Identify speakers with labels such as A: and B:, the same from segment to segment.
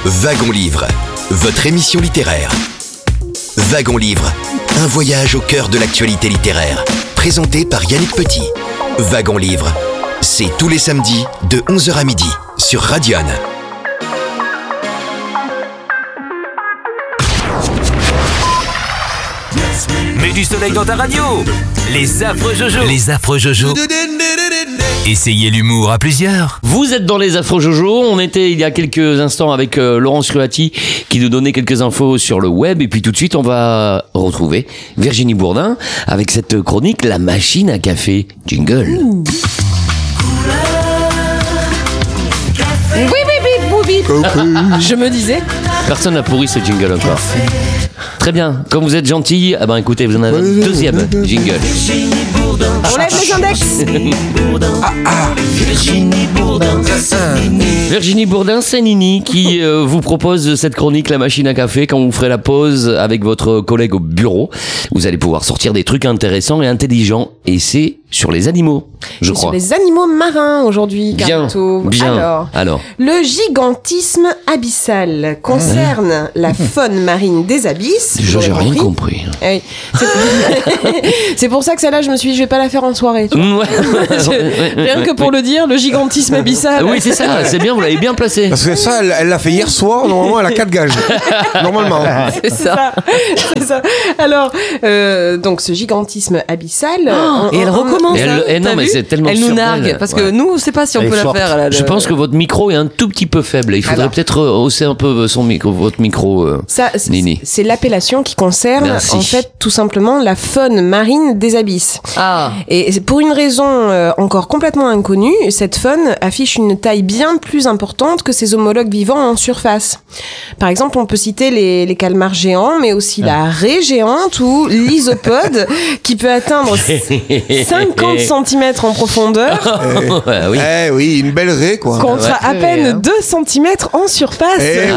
A: Wagon Livre, votre émission littéraire. Wagon Livre, un voyage au cœur de l'actualité littéraire. Présenté par Yannick Petit. Wagon Livre, c'est tous les samedis de 11h à midi sur Radion.
B: Mets du soleil dans ta radio. Les affreux Jojo. Les affreux Jojo. Essayez l'humour à plusieurs.
C: Vous êtes dans les affreux Jojo. On était il y a quelques instants avec Laurence Cruati qui nous donnait quelques infos sur le web. Et puis tout de suite, on va retrouver Virginie Bourdin avec cette chronique La machine à café. Jingle.
D: Je me disais.
C: Personne n'a pourri ce jingle encore. Très bien. Comme vous êtes gentil, écoutez, vous en avez un deuxième jingle.
D: On lève les index.
C: Virginie Bourdin, c'est Nini qui vous propose cette chronique La machine à café. Quand vous ferez la pause avec votre collègue au bureau, vous allez pouvoir sortir des trucs intéressants et intelligents. Et c'est sur les animaux, je crois.
D: Sur les animaux marins aujourd'hui, Carto.
C: Bien. Alors,
D: le gigantisme abyssal concerne la faune marine des abysses.
C: j'ai rien compris.
D: Oui. C'est pour ça que celle-là, je me suis dit, je vais pas la faire en soirée. Rien que pour le dire, le gigantisme abyssal.
C: Oui, c'est ça, c'est bien, vous l'avez bien placé.
E: Parce que ça, elle l'a fait hier soir, normalement elle a 4 gages. Normalement.
D: C'est ça. Alors, donc ce gigantisme abyssal.
F: Et elle recommence.
C: Non, mais c'est tellement
F: Elle nous
C: surprenant.
F: nargue parce que nous, on ne sait pas si on peut la faire.
C: Je pense que votre micro est un tout petit peu faible. Il faudrait peut-être hausser un peu votre micro, Nini.
D: C'est l'appellation qui concerne,
C: Merci.
D: en fait, tout simplement la faune marine des abysses.
F: Ah.
D: Et pour une raison encore complètement inconnue, cette faune affiche une taille bien plus importante que ses homologues vivants en surface. Par exemple, on peut citer les calmars géants, mais aussi la raie géante ou l'isopode qui peut atteindre 50 cm en profondeur
E: Oui, une belle raie, quoi.
D: contre à peine 2 cm en surface.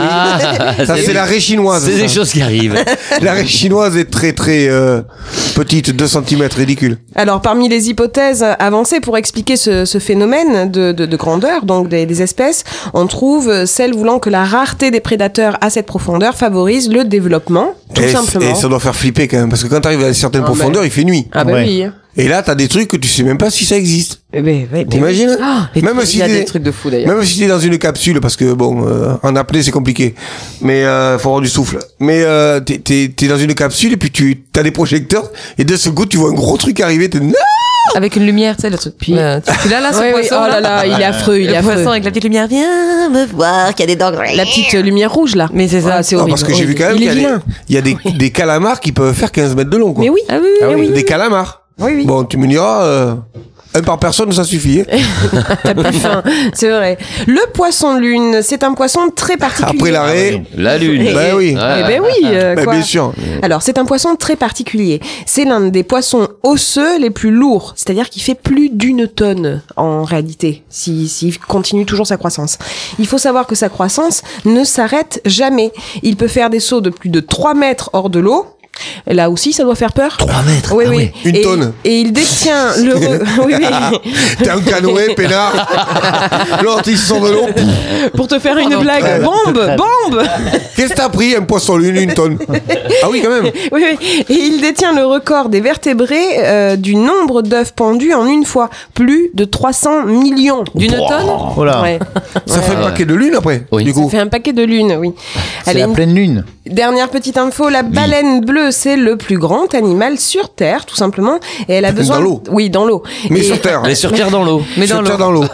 E: Ça, c'est la raie chinoise.
C: C'est des
E: ça.
C: choses qui arrivent.
E: La raie chinoise est très très petite, 2 cm, ridicule.
D: Alors, parmi les hypothèses avancées pour expliquer ce phénomène de grandeur, donc des espèces, on trouve celle voulant que la rareté des prédateurs à cette profondeur favorise le développement, tout simplement.
E: Et ça doit faire flipper quand même, parce que quand t'arrives à certaines profondeurs, il fait nuit.
D: Ah bah oui.
E: Et là, t'as des trucs que tu sais même pas si ça existe. T'imagines? Même si
F: il y a des trucs de fou d'ailleurs.
E: Même si t'es dans une capsule, parce que bon, en apnée c'est compliqué, mais faut avoir du souffle. Mais t'es dans une capsule et puis t'as des projecteurs et de ce coup tu vois un gros truc arriver, t'es non.
F: Avec une lumière, tu sais, le truc. Puis, tu l'as ce poisson.
D: Oh là là, il est affreux, il est affreux.
F: Le poisson avec la petite lumière, viens me voir, qu'il y a des dents.
D: La petite lumière rouge là.
F: Mais c'est ça,
D: c'est horrible.
E: Parce que j'ai vu quand même
D: Il est
E: qu'il
D: vilain.
E: y a des calamars qui peuvent faire 15 mètres de long, quoi.
D: Mais oui.
F: Ah oui.
E: Des calamars.
D: Oui.
E: Bon, tu me diras, un par personne, ça suffit.
D: T'as plus faim, c'est vrai. Le poisson lune, c'est un poisson très particulier.
E: Après l'arrêt.
C: La lune.
E: Ben oui.
D: Quoi.
E: Bien sûr.
D: Alors, c'est un poisson très particulier. C'est l'un des poissons osseux les plus lourds, c'est-à-dire qu'il fait plus d'1 tonne en réalité, s'il continue toujours sa croissance. Il faut savoir que sa croissance ne s'arrête jamais. Il peut faire des sauts de plus de 3 mètres hors de l'eau. Là aussi, ça doit faire peur.
C: 3 mètres.
D: Oui,
C: Ah
D: oui.
C: ouais.
E: Une tonne.
D: Et il détient le... oui.
E: T'es un canoë, peinard. L'autre, ils sont de l'eau.
D: Pour te faire une blague. Bombe.
E: Qu'est-ce que t'as pris, un poisson lune, 1 tonne? Ah oui, quand même.
D: Oui. Et il détient le record des vertébrés du nombre d'œufs pondus en une fois. Plus de 300 millions.
F: D'une tonne.
G: Voilà.
D: Ouais.
E: Ça fait un paquet de lune après,
C: Oui.
E: du
D: Ça
E: coup.
D: fait un paquet de lunes, oui.
G: C'est
D: Allez,
G: la pleine lune.
D: dernière petite info, la baleine bleue, c'est le plus grand animal sur Terre, tout simplement. Et elle a besoin...
E: Dans l'eau.
D: Oui, dans l'eau.
E: Mais
D: Et-
E: sur Terre.
C: Mais sur terre dans l'eau.
F: Mais
E: Sur
F: dans
E: Terre,
F: l'eau.
E: dans l'eau.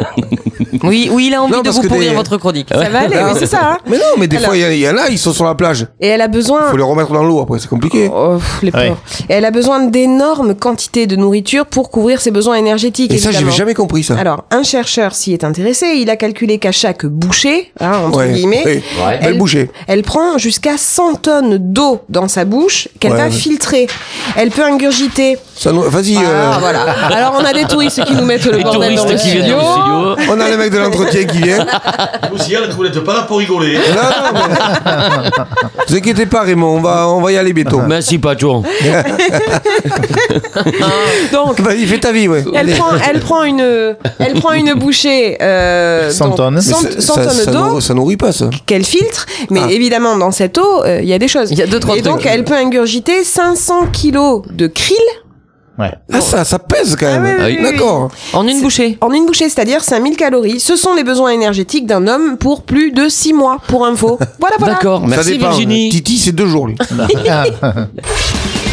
F: Oui, il a envie
E: Non,
F: de
E: parce
F: vous
E: que
F: pourrir
E: des-
F: votre chronique.
D: Ça va aller, oui, c'est ça. Hein.
E: Mais non, mais des fois, il y en a, ils sont sur la plage.
D: Et elle a besoin...
E: Faut les remettre dans l'eau après, c'est compliqué.
D: Oh, les pauvres.
G: Ouais.
D: Et elle a besoin d'énormes quantités de nourriture pour couvrir ses besoins énergétiques.
E: Et ça,
D: évidemment.
E: j'avais jamais compris ça.
D: Alors, un chercheur s'y est intéressé. Il a calculé qu'à chaque bouchée, entre guillemets,
E: Oui. Belle bouchée.
D: elle prend jusqu'à 100 tonnes d'eau dans sa bouche qu'elle
E: Ouais,
D: va
E: ouais.
D: filtrer. Elle peut ingurgiter
E: Vas-y.
D: Ah, voilà. Alors on a des touristes qui nous mettent le bordel dans le studio.
E: On a le mec de l'entretien qui vient.
G: Aussi, vous n'êtes pas là pour rigoler.
E: Non, ne vous inquiétez pas, Raymond, on va y aller bientôt.
C: Merci, patron.
D: Donc,
E: vas-y, fais ta vie, ouais.
D: Elle prend une bouchée
H: 100 tonnes.
D: 100 tonnes d'eau.
E: Ça nourrit pas, ça.
D: Qu'elle filtre, mais évidemment dans cette eau, il y a des choses.
F: Il y a 2-3
D: Et donc elle peut ingurgiter 500 kilos de krill.
H: Ouais.
E: Ah, ça pèse quand même.
D: Ah oui, oui,
E: d'accord.
F: En une bouchée.
D: En une bouchée, c'est-à-dire 5000 calories. Ce sont les besoins énergétiques d'un homme pour plus de 6 mois, pour info. Voilà.
C: D'accord,
E: Ça
C: merci
E: dépend.
C: Virginie.
E: Titi, c'est 2 jours, lui.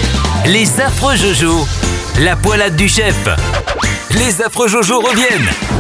B: Les affreux Jojo, la poilade du chef. Les affreux Jojo reviennent.